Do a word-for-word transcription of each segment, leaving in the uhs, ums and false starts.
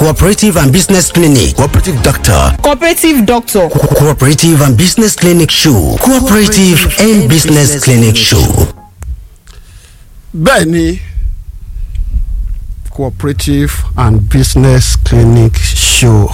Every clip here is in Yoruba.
Cooperative and Business Clinic, Cooperative Doctor, Cooperative Doctor, Co- Cooperative and Business Clinic Show, Cooperative and Business Clinic Show. Bẹ́ẹ̀ni, Cooperative and Business Clinic Show.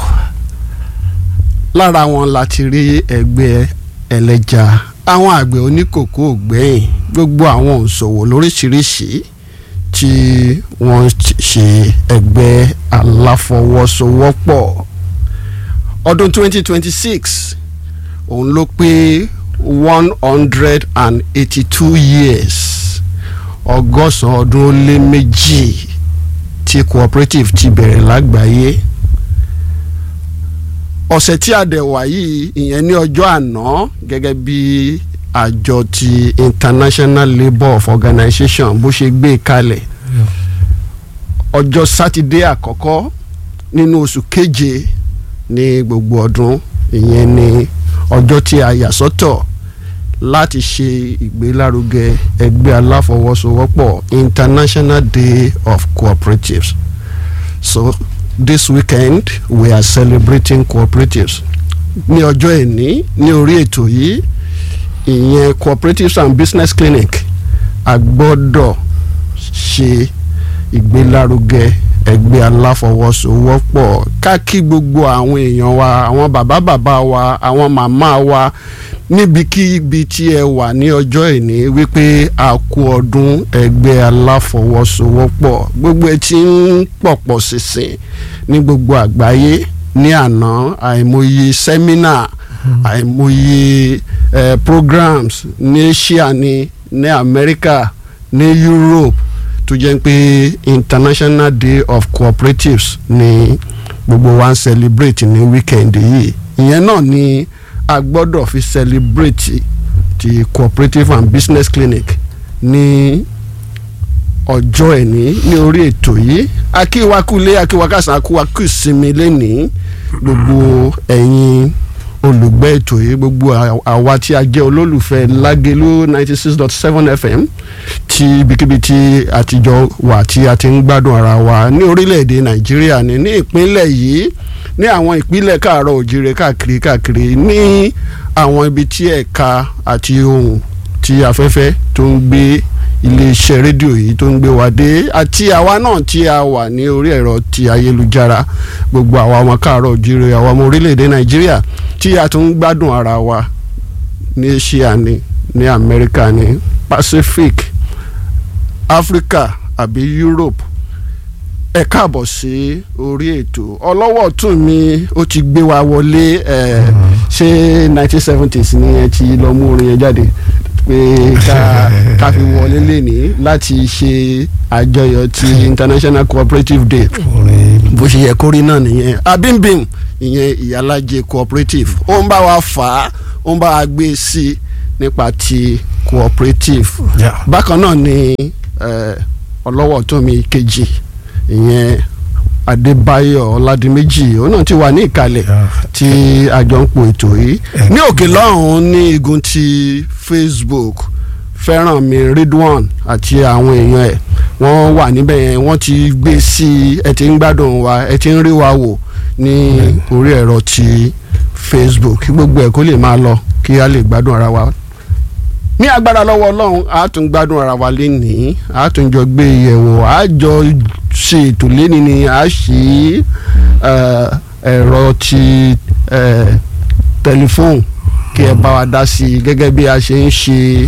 Lára wọn láti rí ẹgbẹ́ ẹlẹ́ja, àwọn àgbẹ̀ oníkòkó ògbẹ́yìn, gbogbo àwọn òṣòwò lóríṣiríṣi tí wọ́n ṣe ẹgbẹ́ aláfọwọ́sowọ́pọ̀. Ọdún twenty twenty-six òun ló pé one hundred and eighty-two years, ọgọ́sàn ọdún ó lé méjì tí cooperative ti bẹ̀rẹ̀ lágbàáyé. Ọ̀sẹ̀ tí a dẹ̀ wá yìí ìyẹn ní ọjọ́ àná gẹ́gẹ́ bí àjọ ti International Labour Organization bó ṣe gbé kalẹ̀. Ọjọ́ sátidé àkọ́kọ́ nínú oṣù keje ní gbogbo ọdún, ìyẹn ní ọjọ́ tí a yà sọ́tọ̀ láti ṣe ìgbélárugẹ ẹgbẹ́ aláfọwọ́sowọ́pọ̀, International Day of Cooperatives. So this weekend we are celebrating cooperatives. Ní ọjọ́ ẹni ní orí ètò yìí, ìyẹn Cooperatives and Business Clinic, a gbọ́dọ̀ ṣe ìgbélárugẹ ẹgbẹ́ aláfọwọ́sowọ́pọ̀, ká kí gbogbo àwọn èèyàn wa, àwọn bàbá bàbá wa, àwọn màmá wa níbikíbi tí ẹ wà ní ọjọ́ ìní wípé a kú ọdún ẹgbẹ́ aláfọwọ́sowọ́pọ̀. Gbogbo ẹ ti ń pọ̀pọ̀ ṣìnṣìn ní gbogbo àgbáyé. Ní àná àìmọye sẹ́mínà, àìmọye eh, programs ní Asia ní ní America ní Europe tó jẹ́ pé International Day of Cooperatives ni gbogbo wa ń celebrate ní weekend yìí. Ìyẹn náà ni a gbọ́dọ̀ fi celebrate ti Cooperative and Business Clinic ní ọjọ́ ẹni ní orí ètò yìí. Akíwakúlé akíwakásán akíwakú ìsinmi lẹ́ni gbogbo ẹ̀yin olùgbé ètò yìí, gbogbo àwa tí a jẹ́ olólùfẹ́ Lágelú ninety six dot seven F M tí ibikíbi tí àtijọ́ wà tí a ti ń gbádùn ara wa ní orílẹ̀-èdè Nàìjíríà ní ní ìpínlẹ̀ yìí, ní àwọn ìpínlẹ̀ káàárọ̀ òjìrè káàkiri káàkiri, ní àwọn ibi tí ẹ̀ka àti ohun tí afẹ́fẹ́ tó ń gbé iléeṣẹ́ rédíò yìí tó ń gbé wa dé, àti àwa náà tí a wà ní orí ẹ̀rọ ti ayélujára, gbogbo àwa ọmọ káàárọ̀ òjìrè, àwa ọmọ orílẹ̀-èdè Nàìjíríà tí a tún ń gbádùn ara wa ní Asia ní ní America ní Pacific, Africa àbí Europe. Ẹ káàbọ̀ sí orí ètò. Ọlọ́wọ́ ọ̀tún mi ó ti gbé wa wọlé ẹ̀ ṣé nineteen seventies ni ẹ ti lọ mú orin yẹn jáde pé ká ká fi wọlé lẹ́ni láti ṣe àjọyọ̀ ti International Cooperative Day. Bó ṣe yẹ kórí náà nìyẹn. Abimbim ìyẹn Ìyálájé Cooperative ó ń bá wa fà á, ó ń bá wa gbé sí nípa ti cooperative. Bákan náà ni ọlọ́wọ́ ọ̀tún mi kejì ìyẹn Adébáyọ̀ Ọládìméjì, òun náà ti wà ní ìkàlẹ̀ tí àjọ ń po ètò yìí. Ní òkè lọ́hùn-ún ní igun ti Facebook, Fẹ́rànmi Ridwan àti àwọn èèyàn ẹ̀ wọ́n wà níbẹ̀ yẹn, wọ́n ti gbé sí ẹ ti ń gbádùn wa, ẹ ti ń rí wa wò ní orí ẹ̀rọ ti Facebook. Gbogbo ẹ̀ kó lè máa lọ kí a lè gbádùn ara wa. Ní agbára lọ́wọ́ Ọlọ́run a tún gbádùn ara wa lénìí, a tún jọ gbé yẹ̀wò, a jọ ṣe ètò lénìí ni a ṣí ẹ̀rọ ti tẹlifóònù kí ẹ bá wa dá sí i gẹ́gẹ́ bí a ṣe ń ṣe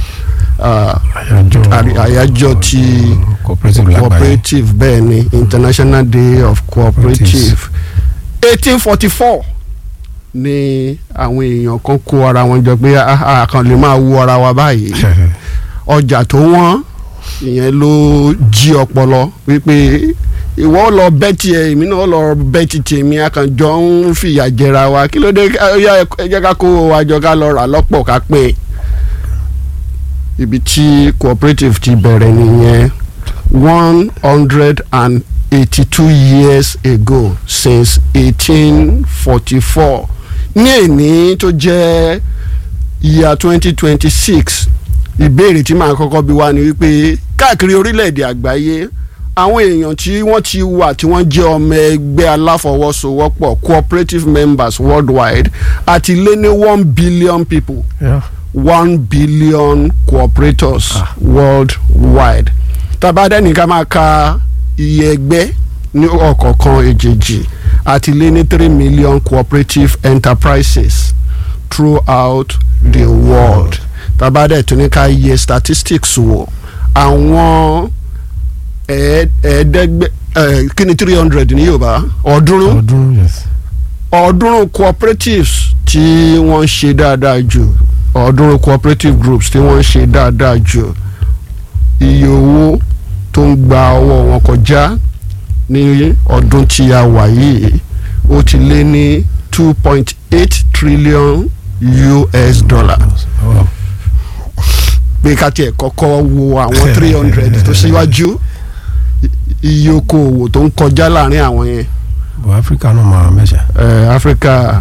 àyájọ́ ti cooperative, bẹ́ẹ̀ ni International Day of Cooperative. eighteen forty-four ni àwọn èèyàn kan kó ara wọn jọ pé a kàn lè máa wo ara wa báyìí. Ọjà tó wọ́n ìyẹn ló jí ọpọlọ wípé ìwọ lọ bẹ́tì ẹ èmi náà lọ bẹ́tì tèmi, a kàn jọ ń fìyà jẹra wa, kí ló dé ẹ jẹ́ ká kó wa jọ ká lọ rà lọ́pọ̀ ká pé. Ibi tí cooperative ti bẹ̀rẹ̀ nìyẹn one hundred and eighty-two years ago, since eighteen forty-four. Ní èní tó jẹ́ year twenty twenty-six, ìbéèrè tí màá kọ́kọ́ bi wá ni wípé káàkiri orílẹ̀-èdè àgbáyé àwọn èèyàn tí wọ́n ti wà tí wọ́n jẹ́ ọmọ ẹgbẹ́ aláfọwọ́sowọ́pọ̀ cooperative members worldwide àti lé ní one billion people Yeah. one billion cooperators ah. worldwide. Tabadẹ́ nìkan máa ka iye ẹgbẹ́ ní ọ̀kọ̀ọ̀kan èjèèjì àti lé ní three million cooperative enterprises throughout the world. Tabadẹ́ tún ní ká yẹ statistics wò àwọn ẹ̀ẹ́dẹ́gbẹ́ kí ni three hundred ní Yorùbá ọ̀ọ́dúnrún ọdún yes. ọ̀ọ́dúnrún cooperatives tí wọ́n ń ṣe dáadáa jù ọ̀ọ́dúnrún cooperative groups tí wọ́n ń ṣe dáadáa jù iye owó tó ń gba ọwọ́ wọn kọjá ní ọdún tí a wà yìí ó ti lé ní two point eight trillion U S dollars. Wow. pé ká tiẹ̀ kọ́kọ́ wo àwọn three hundred tó síwájú iye okòwò tó ń kọjá láàrin àwọn yẹn. Bọ̀ Áfíríkà náà máa mẹ́sẹ̀. Áfíríkà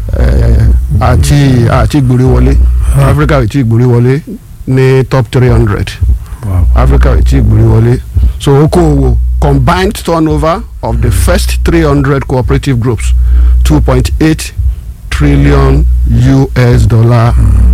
àti àti ìgbòrí wọlé Áfíríkà àti ìgbòrí wọlé ní top three hundred. Áfíríkà àti ìgbòrí wọlé so okòwò combined turnover of the first three hundred cooperative groups two point eight trillion U S dollar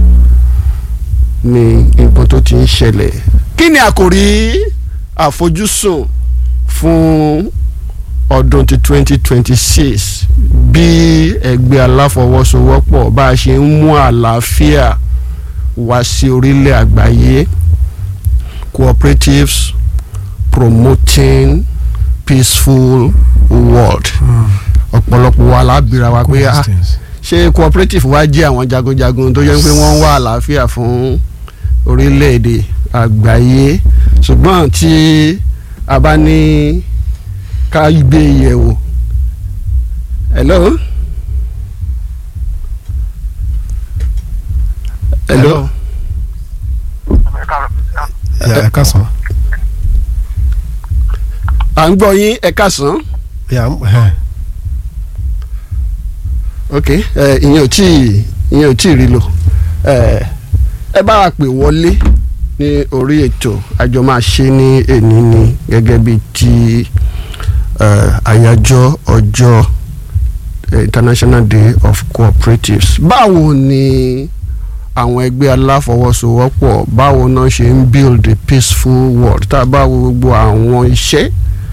ní nǹkan tó ti ń ṣẹlẹ̀. Kí ni àkòrí àfojúsùn fún ọdún ti twenty twenty six bí ẹgbẹ́ aláfọwọ́sowọ́pọ̀ bá a ṣe ń mú àlàáfíà wá sí orílẹ̀ àgbáyé cooperatives promoting peaceful world. ọ̀pọ̀lọpọ̀ wa lábìra wa pé ah ṣé cooperative wa jẹ́ àwọn jagunjagun tó yẹ pé wọ́n ń wá àlàáfíà fún orílẹ̀-èdè àgbáyé ṣùgbọ́n tí a bá ní ká gbé yẹ̀wò. hello hello ẹ káàsán. à ń gbọ́ yín ẹ káàsán. ok ìyẹn ò tí ìyẹn ò tí ì rí lò ẹ bá wa pè wọlé ní orí ètò àjọ máa ṣe ní èní ni gẹ́gẹ́ bí ti àyájọ́ ọjọ́ International Day of Cooperatives. Báwo ni àwọn ẹgbẹ́ aláfọwọ́sowọ́pọ̀ báwo náà ṣe ń build a peaceful world tá a bá wo gbogbo àwọn iṣẹ́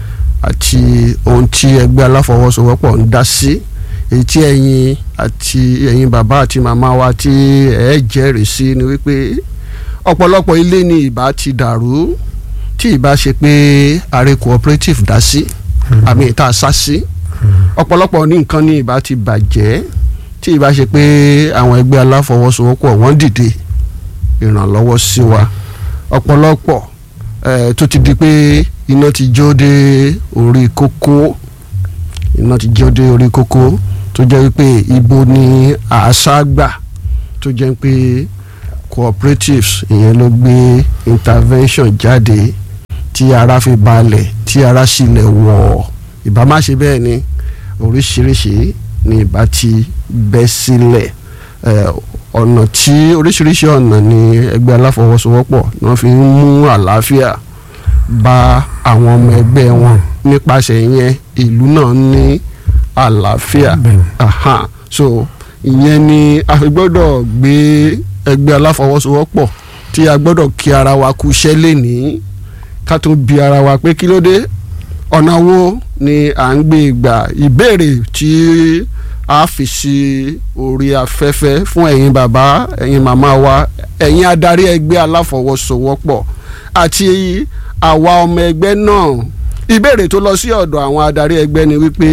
àti ohun tí ẹgbẹ́ aláfọwọ́sowọ́pọ̀ ń dá sí èyí tí ẹ̀yin àti ẹ̀yin bàbá àti màmá wa tí ẹ̀ jẹ́rìí sí ni wípé ọ̀pọ̀lọpọ̀ ilé ni ìbá ti dàrú tí ìbá ṣe pé ààrẹ cooperative dá sí àmì ìta sá sí ọ̀pọ̀lọpọ̀ ní nǹkan ní ìbá ti bàjẹ́ tí ìbá ṣe pé àwọn ẹgbẹ́ aláfọwọ́sowọ́pọ̀ wọ́n dìde ìrànlọ́wọ́ sí wa ọ̀pọ̀lọpọ̀ ẹ̀ tó ti di pé iná ti jó dé orí kókó iná ti jó dé orí kókó tó jẹ́ wípé ibo ni àṣà gbà tó jẹ́ pé cooperatives ìyẹn ló gbé intervention jáde tí ara fi balẹ̀ tí ara sì lè wọ̀ ìbá má ṣe bẹ́ẹ̀ ni oríṣiríṣi ni ìbá ti bẹ́ sílẹ̀ ọ̀nà tí oríṣiríṣi ọ̀nà ni ẹgbẹ́ aláfọwọ́sowọ́pọ̀ náà fi ń mú àlàáfíà bá àwọn ọmọ ẹgbẹ́ wọn nípasẹ̀ yẹn ìlú náà ní àlàáfíà aha so ìyẹn ni a fi gbọ́dọ̀ gbé ẹgbẹ́ aláfọwọ́sowọ́pọ̀ tí a gbọ́dọ̀ kí ara wa kú iṣẹ́ lénìí ká tún bi ara wa pé kí ló dé ọ̀nà wo ni à ń gbé gbà ìbéèrè tí a fi sí orí afẹ́fẹ́ fún ẹ̀yin bàbá ẹ̀yin màmá wa ẹ̀yin adarí ẹgbẹ́ aláfọwọ́sowọ́pọ̀ àti àwa ọmọ ẹgbẹ́ náà ìbéèrè tó lọ sí ọ̀dọ̀ àwọn adarí ẹgbẹ́ ni wípé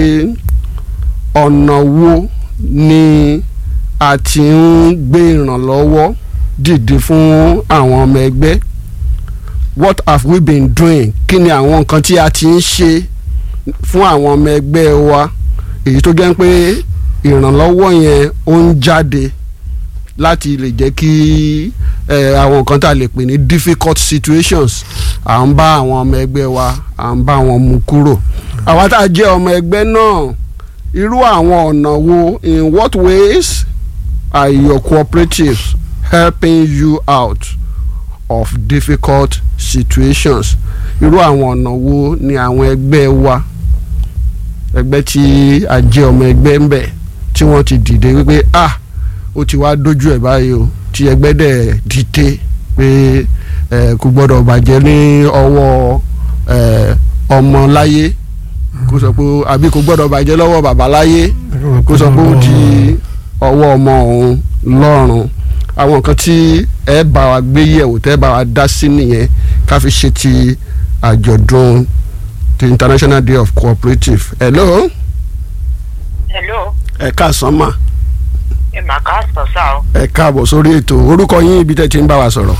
ọ̀nà wo ni a ti ń gbé ìrànlọ́wọ́ dìde fún àwọn ọmọ ẹgbẹ́ what have we been doing kí ni àwọn nǹkan tí a ti ń ṣe fún àwọn ọmọ ẹgbẹ́ wa èyí tó jẹ́ pé ìrànlọ́wọ́ yẹn ó ń jáde láti lè jẹ́ kí àwọn nǹkan tá a lè pè ní difficult situations à ń bá àwọn ọmọ ẹgbẹ́ wa à ń bá wọn mú kúrò àwa tá a jẹ́ ọmọ ẹgbẹ́ náà irú àwọn ọ̀nà wo in what ways are your cooperatives helping you out of difficult situations irú àwọn ọ̀nà wo ni àwọn ẹgbẹ́ wa ẹgbẹ́ tí a jẹ́ ọmọ ẹgbẹ́ ń bẹ̀ tí wọ́n ti dìde wípé ah ó ti wá dójú ẹ̀ báyìí o tí ẹgbẹ́ dẹ̀ dìde pé ẹ kò gbọ́dọ̀ bàjẹ́ ní ọwọ́ ẹ ọmọ láyé kó sọ pé àbí kò gbọ́dọ̀ bàjẹ́ lọ́wọ́ bàbá láyé kó sọ pé ó di ọwọ́ ọmọ òun lọ́rùn. Àwọn nǹkan tí ẹ bá wa gbé yẹ̀wò tẹ́ bá wa dá sí nìyẹn ká fi ṣe ti àjọ̀dún the International Day of Cooperative. Hello. Hello. ẹ káàsán mà. ẹ mà káàsán sá o. ẹ káàbọ̀ sórí ètò orúkọ yín ibi tẹ́ ti ń bá wa sọ̀rọ̀.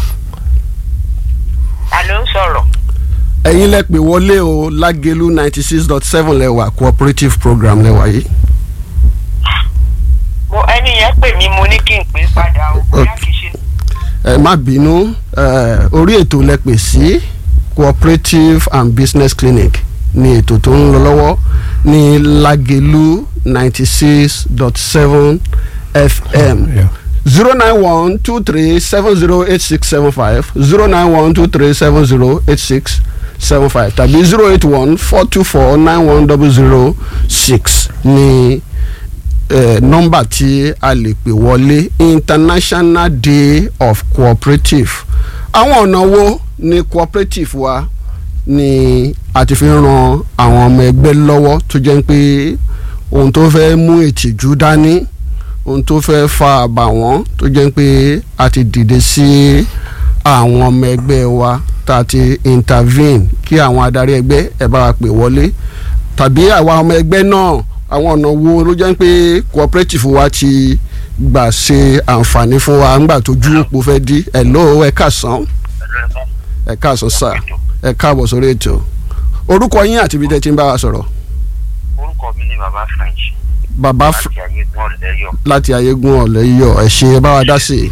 ta ló ń sọ̀rọ̀. ẹ̀yin lẹ pè wọlé o Lágelú ninety six dot seven lẹ́wà cooperative program lẹ́wà yìí. mo ẹni yẹn pè mí mo ní kí n pè é padà o bóyá kì í ṣe. ẹ má bínú orí ètò lẹ pè sí cooperative and business clinic ní ètò tó ń lọ lọ́wọ́ ní Lágelú ninety six dot seven F M. Yeah. zero nine one two three seven zero eight six seven five zero nine one two three seven zero eight six seven five tàbí zero eight one four two four nine one zero zero six ní eh, nọ́mbà tí a lè pè wọlé International Day of Cooperative. Àwọn ọ̀nà wo ni cooperative wa ni a ti fi ran àwọn ọmọ ẹgbẹ́ lọ́wọ́ tó jẹ́ pé ohun tó fẹ́ mú ìtìjú dání ohun tó fẹ́ fa àbàwọ́n tó jẹ́ pé a ti dìde sí àwọn ọmọ ẹgbẹ́ wa tá a ti intervene kí àwọn adarí ẹgbẹ́ ẹ bá wa pè wọlé tàbí àwa ọmọ ẹgbẹ́ náà àwọn ọ̀nà wo ló jẹ́ pé cooperative wa ti gbà ṣe àǹfààní fún wa ńgbà tójú òpó fẹ́ dí. Hello ẹ káàsán ẹ káàsán sà ẹ káàbọ̀ sórí ètò orúkọ yín àti ibi tẹ́ ti ń bá wa sọ̀rọ̀. orúkọ mi ni baba French. baba láti ayégun ọ̀lẹ́yọ̀. láti ayégun ọ̀lẹ́yọ̀ ẹ ṣé ẹ bá wa dá sí i.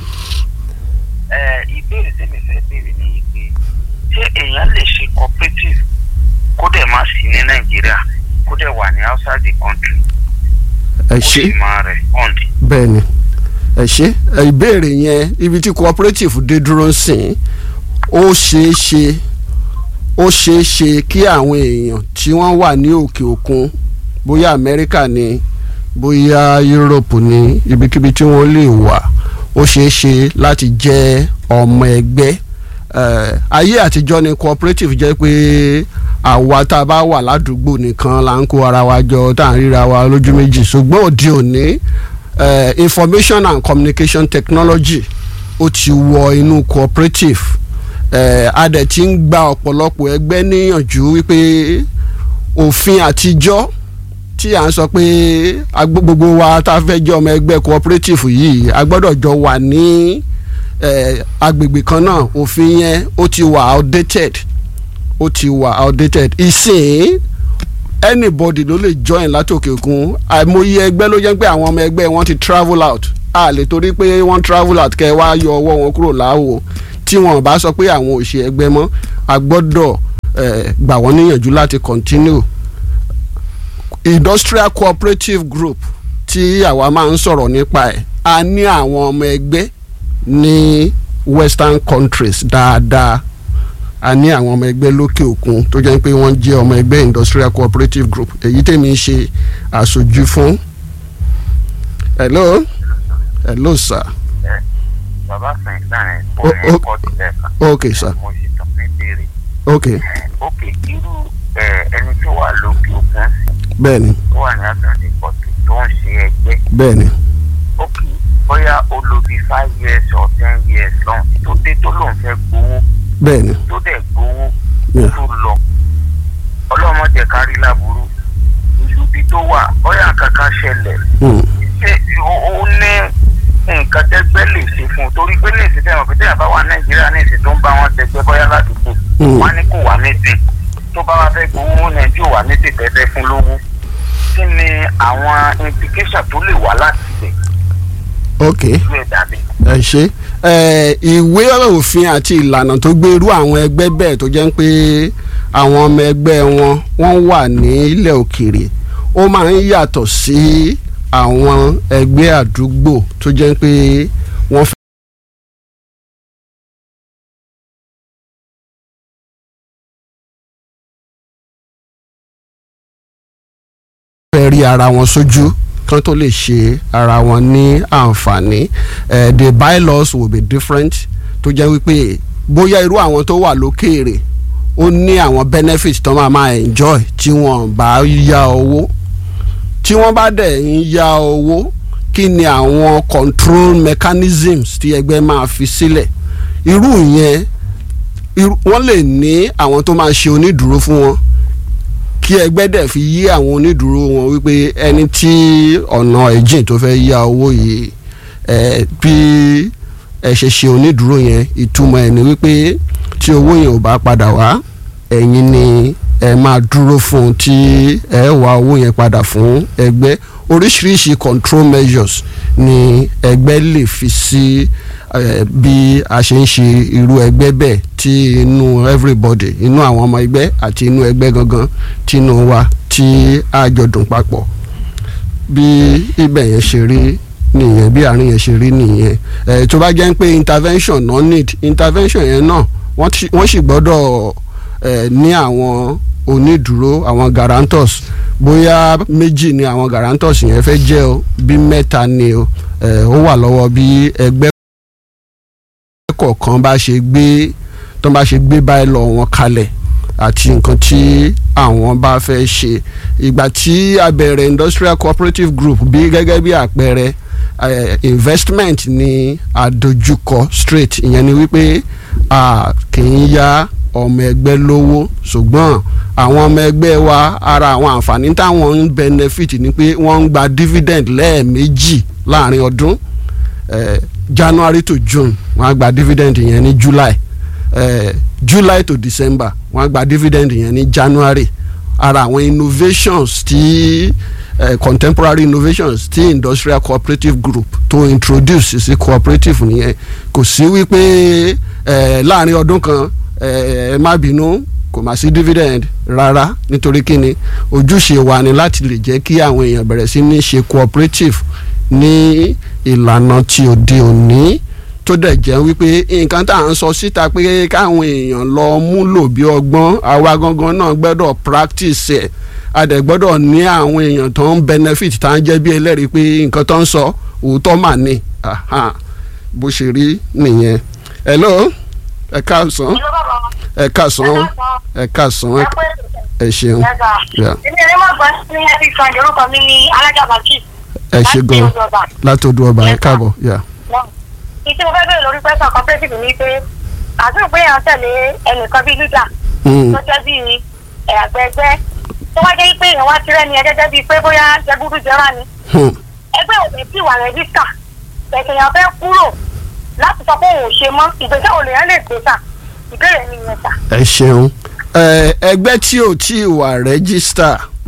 ẹ ìbéèrè tèmi fẹ́ béèrè ni pé ṣé èèyàn lè ṣe cooperative kó dẹ̀ má sí ní Nàìjíríà kó dẹ̀ wà ní outside the country. ẹ ṣé kó sì máa respond. bẹ́ẹ̀ ni ẹ ṣé ìbéèrè yẹn ibi tí cooperative dé dúró ń sìn ó ṣeé ṣe ó ṣeé ṣe kí àwọn èèyàn tí wọ́n wà ní òkè òkun bóyá Amẹ́ríkà ni bóyá Europe ni ibikíbi tí wọ́n lè wà ó ṣeé ṣe láti jẹ́ ọmọ ẹgbẹ́ ayé àtijọ́ ni cooperative jẹ́ pé àwa tá a bá wà ládùúgbò nìkan là ń kó ara wa jọ tá à ń ríra wa lójú méjì ṣùgbọ́n òde òní information and communication technology ó ti wọ inú cooperative a dẹ̀ ti ń gba ọ̀pọ̀lọpọ̀ ẹgbẹ́ níyànjú wípé òfin àtijọ́ tí à ń sọ pé gbogbo wa tá a fẹ́ jẹ́ ọmọ ẹgbẹ́ cooperative yìí a gbọ́dọ̀ jọ wà ní agbègbè kan náà òfin yẹn ó ti wà outdated ó ti wà outdated ìsìn anybody ló lè join látòkè òkun àìmọye ẹgbẹ́ ló jẹ́ pé àwọn ọmọ ẹgbẹ́ wọn ti travel out a lè torí pé wọ́n travel out kẹ́ wá yọ ọwọ́ wọn kúrò láwo tí wọn bá sọ pé àwọn ò ṣe ẹgbẹ́ mọ́ a gbọ́dọ̀ gbà wọ́n níyànjú láti continue. Industrial cooperative group tí àwa máa ń sọ̀rọ̀ nípa ẹ̀ a ní àwọn ọmọ ẹgbẹ́ ní western countries dáadáa a ní àwọn ọmọ ẹgbẹ́ lókè òkun tó jẹ́ pé wọ́n jẹ́ ọmọ ẹgbẹ́ industrial cooperative group èyí tèmi ń ṣe aṣojú fún. hello hello sir. ẹ baba French náà ẹ kọ́ ẹ kọ́ ti bẹ́ẹ̀ kan. ok sir. mo sì tàn mí béèrè. ok. ok irú ẹni tó wà lókè òkun. bẹ́ẹ̀ni. tó wà ní àgbàdo ìkọ̀tù tó ń ṣe ẹgbẹ́. bẹ́ẹ̀ni. ok bóyá ó lò bí five years or ten years lọ́n tó dé tó lóun fẹ́ gbowó. bẹ́ẹ̀ni. tó dẹ̀ gbowó tó lọ ọlọ́mọdé kárí láburú ìlú bí tó wà bóyá kankan ṣẹlẹ̀ ṣé ó ní nǹkan tẹ́gbẹ́ lè ṣe fún un torí pé ní ìsìtẹ́ ìwọ̀n pété àbá wà Nàìjíríà ní ìsìn tó ń bá wọn tẹ́gbẹ́ bóyá ládùúgbò wọn ní kò wà méjì tó bá wá fẹ́ gbowó nàìjíríà wà méjì tẹ́tẹ́ fún lówó kí ni àwọn implication tó lè wá láti ibẹ̀. ok ẹ ṣe ìwé òfin àti ìlànà tó gbé irú àwọn ẹgbẹ́ bẹ́ẹ̀ tó jẹ́ pé àwọn ọmọ ẹgbẹ́ wọn wọ́n wà ní ilẹ̀ òkèèrè ó máa ń yàtọ̀ sí àwọn ẹgbẹ́ àdúgbò tó jẹ́ pé wọ́n fẹ́. rí ara wọn sójú kán tó lè ṣe ara wọn ní àǹfààní. The bylaws will be different tó jẹ́ wípé bóyá irú àwọn tó wà lókèèrè ó ní àwọn benefit tó máa máa enjoy tí wọ́n bá yá owó tí wọ́n bá dẹ̀ ń yá owó kí ni àwọn control mechanisms tí ẹgbẹ́ máa fi sílẹ̀. Irú yẹn wọ́n lè ní àwọn tó máa ṣe onídùúró fún wọn kí ẹgbẹ́ dẹ̀ fi yí àwọn onídùúró wọn wípé ẹni tí ọ̀nà ẹ̀jìn tó fẹ́ yá owó yìí ẹ̀ bí ẹ ṣe ṣe onídùúró yẹn ìtumọ̀ ẹ̀ ni wípé tí owó yẹn ò bá padà wá ẹ̀yin ni ẹ máa dúró fún tí ẹ wá owó yẹn padà fún ẹgbẹ́. Oríṣiríṣi control measures ni ẹgbẹ́ lè fi sí bí a ṣe ń ṣe irú ẹgbẹ́ bẹ́ẹ̀ tí inú everybody inú àwọn ọmọ ẹgbẹ́ àti inú ẹgbẹ́ gangan tí inú wa tí a jọ dùn papọ̀. Bí ibẹ̀ yẹn ṣe rí nìyẹn bí àárín yẹn ṣe rí nìyẹn. ẹ tó bá jẹ́ pé intervention náà need intervention yẹn náà wọ́n sì gbọ́dọ̀ ẹ ní àwọn onídùúró àwọn guarantors bóyá méjì ni àwọn guarantors yẹn fẹ́ jẹ́ o bí mẹ́ta ni o ẹ ó wà lọ́wọ́ bí ẹgbẹ́ kọ̀ọ̀kan bá ṣe gbé tó bá ṣe gbé báyìí lọ wọn kalẹ̀ àti nǹkan tí àwọn bá fẹ́ ṣe. Ìgbà tí a bẹ̀rẹ̀ industrial cooperative group bí gẹ́gẹ́ bí àpẹẹrẹ Uh, investment ni àdojúkọ straight ìyẹn ni wípé a kì í yá ọmọ ẹgbẹ́ lówó ṣùgbọ́n àwọn ọmọ ẹgbẹ́ wa ara àwọn àǹfààní táwọn ń benefit ni pé wọ́n ń gba dividend lẹ́ẹ̀mejì láàrin ọdún uh, January to June wọ́n á gba dividend yẹn ní July uh, July to December wọ́n á gba dividend yẹn ní January. Ara àwọn innovations tí Uh, contemporary innovations tí industrial cooperative group to introduce sí cooperative nìyẹn. Kò sí wípé uh, láàrin ọdún kan ẹ uh, má bínú kò má sí dividend rárá nítorí kíni ojúṣe wa ni láti lè jẹ́ kí àwọn èèyàn bẹ̀rẹ̀ sí ní ṣe cooperative ní ìlànà tí òde òní tó dẹ̀ jẹ́ wípé nǹkan tá à ń sọ síta pé káwọn èèyàn lọ múlò bí ọgbọ́n àwa gangan náà gbọ́dọ̀ practice ẹ̀. A dẹ̀ gbọ́dọ̀ ní àwọn èèyàn tó ń benefit tá ń jẹ́ bí ẹlẹ́rìí pé nǹkan tó ń sọ òótọ́ mà ní bó ṣe rí nìyẹn. Hello ẹ káàsán ẹ káàsán ẹ káàsán ẹ ṣeun. èmi ẹni máa gbọ́ ní ẹbí kan orúkọ mi ní alájà bàkì. ẹ ṣe gan láti odò ọba ẹ káàbọ̀. ìtí mo fẹ́ bẹ̀rẹ̀ lórí pẹ́sàn cooperative ni pé àtúntò pé èèyàn tẹ̀lé ẹnìkan bíi leader tó jẹ́ bíi àgbẹ̀gbẹ́ tó wá jẹ́ pé èèyàn wá tirẹ̀ ni ẹgẹ́gẹ́ bíi pé bóyá jẹgúdú jẹrà ni. ẹgbẹ́ òde tí wà rẹ́jísítà ẹ̀sẹ̀ yẹn fẹ́ kúrò láti sọ pé òun ò ṣe mọ́ ìgbésẹ̀ òun lèèyàn lè gbé sà ìbéèrè mi yẹn sà. ẹ ṣeun ẹgbẹ́ tí ò tí wà rẹ́jísítà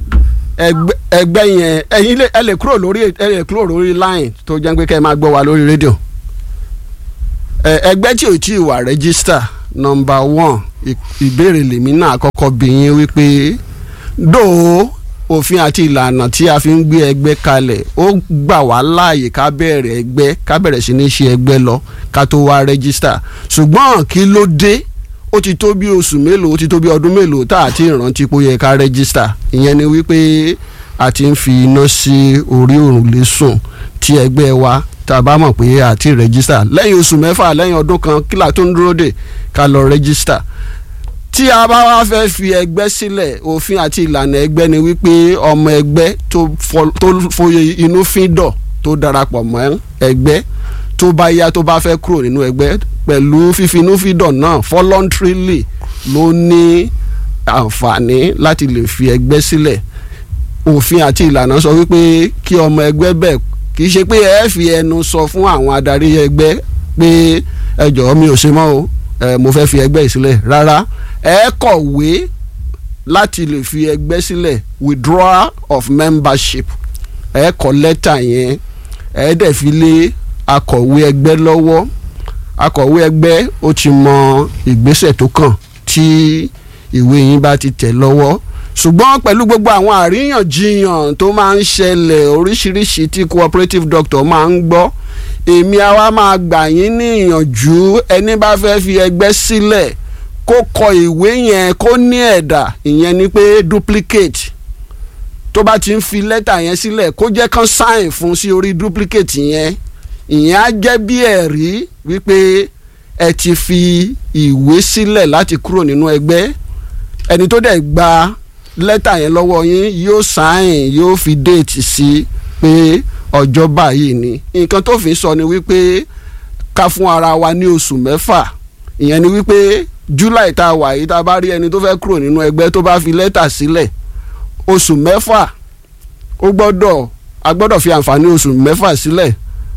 ẹgbẹ́ yẹn ẹ̀yin ẹ lè kúrò lórí ẹ lè kúrò lórí line tó jẹ́ pé kẹ́ ẹ máa gbọ́ wa lórí rédíò. ẹgbẹ́ tí ò tí wà rẹ́jísítà number one ìbéèrè lèmi náà kọ́kọ́ bí yín wípé dóò òfin àti ìlànà tí a fi ń gbé ẹgbẹ́ kalẹ̀ ó gbà wá láàyè ká bẹ̀rẹ̀ ẹgbẹ́ ká bẹ̀rẹ̀ sí ní ṣe ẹgbẹ́ lọ ká tó wá rẹ́gísítà ṣùgbọ́n kí ló dé ó ti tó bí oṣù mélòó ó ti tó bí ọdún mélòó tá a ti rántí pé ó yẹ ká rẹ́gísítà ìyẹn ni wípé a ti ń fi iná sí orí òrùlé sùn tí ẹgbẹ́ wa tá a bá mọ̀ pé a ti rẹ́gísítà lẹ́yìn oṣù mẹ́fà lẹ́yìn ọdún kan kí là tó ń dúró dè ká lọ rẹ́gísítà. Tí a bá wá fẹ́ fi ẹgbẹ́ sílẹ̀ òfin àti ìlànà ẹgbẹ́ ni wípé ọmọ ẹgbẹ́ tó foyè inú fíndọ̀ tó darapọ̀ mọ́ ẹgbẹ́ tó bá yá tó bá fẹ́ kúrò nínú ẹgbẹ́ pẹ̀lú fífi inú fíndọ̀ náà voluntarily ló ní àǹfààní láti lè fi ẹgbẹ́ sílẹ̀. Òfin àti ìlànà sọ wípé kí ọmọ ẹgbẹ́ bẹ́ẹ̀ kì í ṣe pé ẹ fi ẹnu sọ fún àwọn adarí ẹgbẹ́ pé ẹ jọ̀ọ́ mi ò ṣe mọ́ o mo fẹ́ fi ẹgbẹ́ ìsílẹ̀ rárá ẹ kọ̀wé láti lè fi ẹgbẹ́ sílẹ̀ withdrawal of membership ẹ kọ lẹ́tà yẹn ẹ dẹ̀ fi lé akọ̀wé ẹgbẹ́ lọ́wọ́ akọ̀wé ẹgbẹ́ ó ti mọ ìgbésẹ̀ tó kàn tí ìwé yín bá ti tẹ̀ lọ́wọ́ ṣùgbọ́n pẹ̀lú gbogbo àwọn àríyànjiyàn tó máa ń ṣẹlẹ̀ oríṣiríṣi tí cooperative doctor máa ń gbọ́ èmi àwa máa gbà yín ní ìyànjú ẹni bá fẹ́ fi ẹgbẹ́ sílẹ̀ kó kọ ìwé yẹn kó ní ẹ̀dà ìyẹn ni pé duplicate tó bá ti ń fi lẹ́tà yẹn sílẹ̀ kó jẹ́ kán sáìn fún sí orí duplicate yẹn ìyẹn á jẹ́ bí ẹ̀rí wípé ẹ ti fi ìwé sílẹ̀ láti kúrò nínú ẹgbẹ́ ẹni tó dẹ̀ gba lẹ́tà yẹn lọ́wọ́ yín yóò sáìn yóò fi déètì sí pé ọjọ́ báyìí ni nǹkan tó fi sọ ni wípé ká fún ara wa ní oṣù mẹ́fà ìyẹn ni wípé July tá a wà yìí tá a bá rí ẹni tó fẹ́ kúrò nínú ẹgbẹ́ tó bá fi lẹ́tà sílẹ̀ oṣù mẹ́fà ó gbọ́dọ̀ a gbọ́dọ̀ fi àǹfààní oṣù mẹ́fà sílẹ̀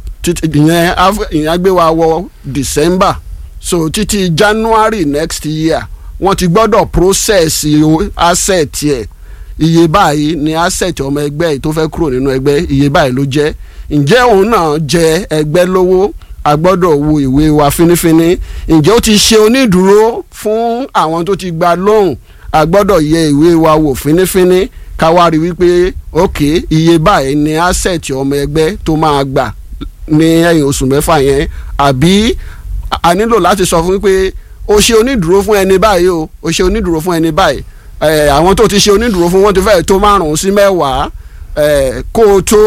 ìyẹn ìyẹn gbé wa wọ December so títí January next year wọ́n ti gbọ́dọ̀ process asset yẹ iye báyìí ni asset ọmọ ẹgbẹ́ yìí tó fẹ́ kúrò nínú ẹgbẹ́ iye báyìí ló jẹ́ ǹjẹ́ òun náà jẹ ẹgbẹ́ lówó a gbọ́dọ̀ wo ìwé wa fínífíní ǹjẹ́ ó ti ṣe onídùúró fún àwọn tó ti gba lóhùn a gbọ́dọ̀ yẹ ìwé wa wò fínífíní ká wá rí wípé ok iye báyìí ni asset ọmọ ẹgbẹ́ tó máa gbà ní ẹ̀yìn oṣù mẹ́fà yẹn àbí a nílò láti sọ fún wípé o ṣe onídùúró fún ẹni báyìí o o ṣe onídùúró fún ẹni báyìí ẹ àwọn tó ti ṣe onídùúró fún wọn ti fẹ́ẹ̀ tó márùn-ún sí mẹ́wàá ẹ kó o tó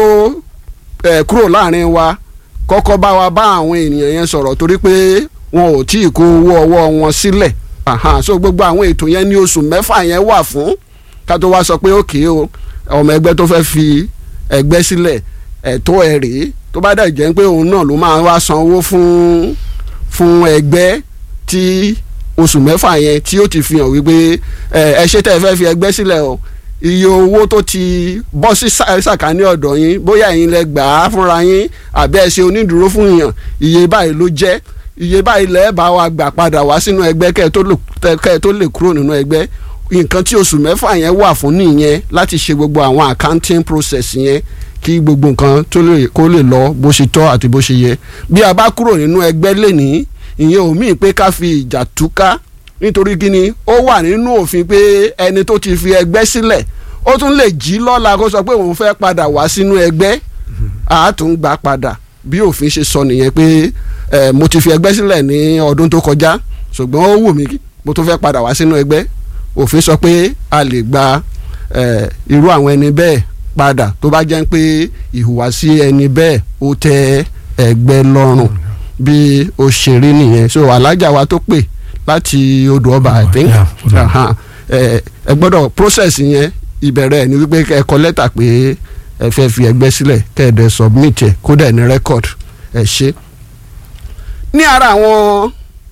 ẹ kúrò láàrin wa kọ́kọ́ bá wa bá àwọn ènìyàn yẹn sọ̀rọ̀ torí pé wọn ò tí ì kó owó ọwọ́ wọn sílẹ̀ so gbogbo àwọn ètò yẹn ní oṣù mẹ́fà yẹn wà fún ká tó wá sọ pé òkè o ọmọ ẹgbẹ́ tó fẹ́ fi ẹgbẹ́ sílẹ̀ ẹ̀tọ́ ẹ̀ rèé tó bá dẹ̀ jẹ́ pé òun náà ló máa wá sanwó fún fún ẹgbẹ́ tí oṣù mẹ́fà yẹn tí ó ti fi hàn wípé ẹ ṣe tẹ́ ẹ fẹ́ fi ẹgbẹ́ sílẹ̀ o iye owó tó ti bọ́ sí sàkání ọ̀dọ̀ yín bóyá ẹ̀yin lẹ gbà á fúnra yín àbí ẹ ṣe onídùúró fún yàn iye báyìí ló jẹ́ iye báyìí lẹ́ẹ̀ bá wa gbà padà wá sínú ẹgbẹ́ kẹ́ ẹ tó lè kúrò nínú ẹgbẹ́ nǹkan tí oṣù mẹ́fà yẹn wà fún nìyẹn láti ṣe gbogbo àwọn accounting process yẹn kí gbogbo nǹkan tó lè kó lè lọ bó ṣe tọ́ àti bó ṣe yẹ bí a bá kúrò nínú ẹgbẹ́ lénìí ìyẹn ò míì pé ká fi ìjà túká nítorí kíni ó wà nínú òfin pé ẹni tó ti fi ẹgbẹ́ sílẹ̀ ó tún lè jí lọ́la kó sọ pé òun fẹ́ padà wá sínú ẹgbẹ́ a tún gbà padà bí òfin ṣe sọ nìyẹn pé ẹ mo ti fi ẹgbẹ́ sílẹ̀ ní ọdún tó kọjá ṣùgbọ́n ó wù mí mo tún fẹ́ padà wá sínú ẹgbẹ́ òfin sọ pé a lè gba ẹ irú àwọn ẹni bẹ́ẹ̀ padà tó bá jẹ́ pé ìhùwàsí ẹni bẹ́ẹ̀ ó tẹ́ ẹgbẹ́ lọ́rùn bí ó ṣe rí nìyẹn so alájà wa tó pè láti odò ọba I think ẹ gbọ́dọ̀ process yẹn ìbẹ̀rẹ̀ ni wípé ẹ kọ lẹ́tà pé ẹ fẹ́ fi ẹgbẹ́ sílẹ̀ kẹ́ẹ̀dẹ̀ submit ẹ̀ kódà ní record ẹ ṣe. ní ara àwọn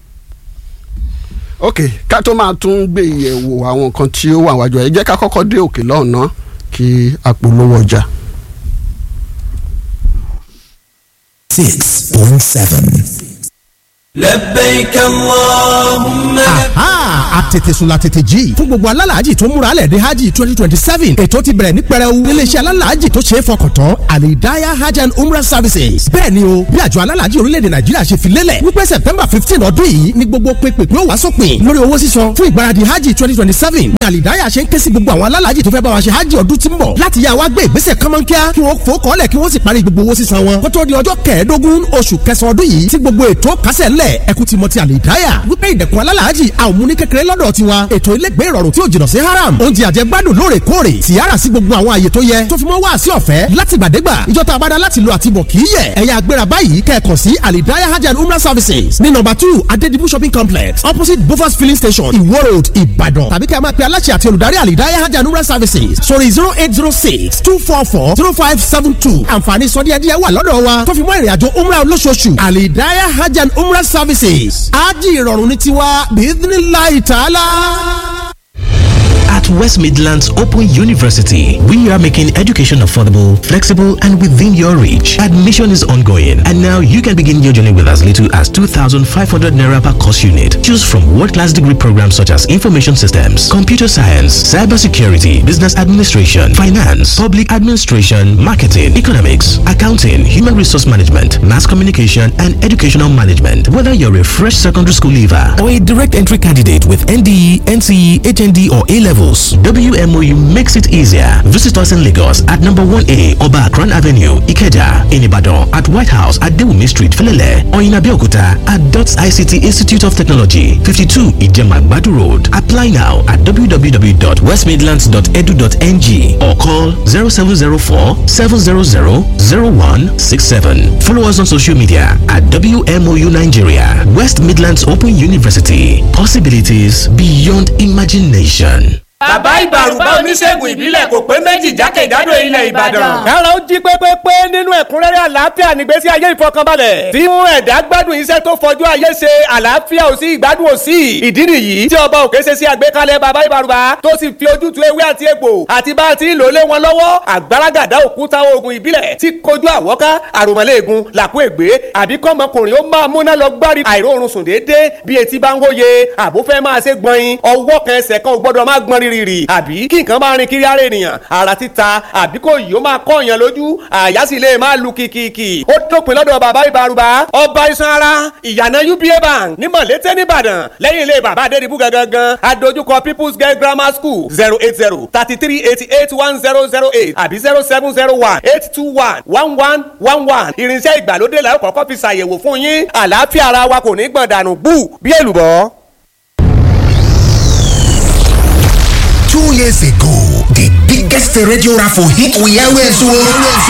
ok ká tó máa tún gbé ìyẹ̀wò àwọn nǹkan tí ó wà wájú ẹ jẹ́ ká kọ́kọ́ dé òkè lọ́hùn-ún kí apolówó ọjà. six point seven. لبيك اللهم aha àtètèsùn la tètè jí fún gbogbo alálàájì tó múra lẹ̀ dé hajj twenty twenty seven ètò ti bẹ̀rẹ̀ ní pẹrẹu níléeṣẹ́ alálàájì tó ṣe é fọkàn tán alidaya hajj and umrah services bẹ́ẹ̀ ni o bí àjọ alálàájì orílẹ̀-èdè nàìjíríà ṣe fi lélẹ̀ wípé september fifteen ọdún yìí ni gbogbo pépèpé ó wá sópin lórí owó sísan fún ìgbáradì hajj twenty twenty seven ní alidaya ṣe ń ké sí gbogbo àwọn alálàájì tó fẹ́ bá wa ṣe hajj ọdún tí ń bọ̀ láti yá wa gbé ìgbésẹ̀ kánmọ́nkíá kí wọ́n fò kọ́lẹ̀ kí wọ́n sì parí gbogbo owó sísan wọn kó tó di ọjọ́ kẹẹ̀ẹ́dógún oṣù kẹsàn-án ọdún yìí tí gbogbo ètò kásẹ̀ ńlẹ̀ ẹkú ti mọ ti àlìdáyà wípé ìdẹ̀kùn alálàájì àwọn múni kékeré lọ́dọ̀ tiwa ètò ilégbé ìrọ̀rùn tí ò jìnnà sí haram oúnjẹ àjẹgbádùn lóòrèkóòrè tìyára sí gbogbo àwọn àyè tó yẹ tó fi mọ́ wá sí ọ̀fẹ́ láti gbàdégbà ìjọta àbádá láti lo àtibọ̀ kì í yẹ ẹ̀yà agbéra báyìí kẹ́ẹ̀kan sí àlìdáyà hajj and umrah services ní nọ́mbà two adedibu shopping complex opposite bofas filling station iwo road ìbàdàn tàbí kẹ́ ẹ máa pe aláṣẹ àti olùdarí àlìdáyà hajj and umrah services sórí zero eight zero six two four four zero five seven two àǹfààní sọdíẹ̀díẹ̀ wà lọ́dọ̀ wa tó fi mọ́ ìrìnàjò umrah olóṣooṣù àlìdáyà hajj and umrah services ájì ìrọ̀rùn ní tiwa bíídínláì tààlà. At West Midlands Open University, we are making education affordable, flexible, and within your reach. Admission is ongoing, and now you can begin your journey with as little as two thousand five hundred naira per course unit. Choose from world-class degree programs such as Information Systems, Computer Science, Cybersecurity, Business Administration, Finance, Public Administration, Marketing, Economics, Accounting, Human Resource Management, Mass Communication, and Educational Management. Whether you're a fresh secondary school leaver or a direct entry candidate with N D E, N C E, H N D, or A-levels, us. W M O U makes it easier. Visit us in Lagos at number one A Oba Akran Avenue, Ikeja, in Ibadan at White House at Dewumi Street, Felele, or in Abeokuta at DOTS I C T Institute of Technology, fifty-two Ijema Badu Road. Apply now at w w w dot west midlands dot e d u dot n g or call zero seven zero four seven zero zero zero one six seven. Follow us on social media at W M O U Nigeria, West Midlands Open University. Possibilities beyond imagination. Bàbá Ìbàrùbá oníṣègùn ìbílẹ̀ kò pé méjì jákèjádò ilẹ̀ Ìbàdàn. Kára ó jí pépépé nínú ẹ̀kúnrẹ́rẹ́ àlàáfíà nígbésí ayé ìfọkànbalẹ̀. Tí mú ẹ̀dá gbádùn iṣẹ́ tó fọjú ayé ṣe àlàáfíà ò sí ìgbádùn ò sí. Ìdí nìyí tí ọba òkè ṣe sí àgbékalẹ̀ bàbá Ìbàrùbá tó sì fi ojútùú ewé àti egbò àti bá a ti ń lò lé wọn lọ́wọ́. Àgbàràgàdá òkúta oògùn ìbílẹ̀ tí kojú àwọ́ká àròmọ̀lẹ́ẹ̀gùn làkú ègbé àbí kọ́mọkùnrin ó máa múná lọ gbárí àìróorun sùn déédéé bí etí bá ń hóye àbúfẹ́ máa ṣe gbọ̀nyin ọwọ́ kan ẹsẹ̀ kan ò gbọ́dọ̀ máa gbọ́n rírì àbí kí nǹkan máa rin kiri ara ènìyàn ara títa àbí kò yìí ó máa kọ́ èèyàn lójú àyà sì lè máa lu kìkìkì ó dópin lọ́dọ̀ bàbá Ìbàrùbá ọba iṣan ara ìyànà U B A bank ní Mọ̀lété nìbàdàn lẹ́yìn ilé bàbá Adédìbú gangan adójúkọ People's Girl Grammar School zero eight zero thirty three eighty eight one zero zero eight àbí zero seven zero one eight two one one one one one irinṣẹ́ ìgbàlódé la ó kọ́kọ́ fi ṣàyẹ̀wò fún yín àlàáfíà ara wa kò ní gbọ̀n dànù bú bí èlùbọ́. Two years ago, the biggest radio raffle hit we always won.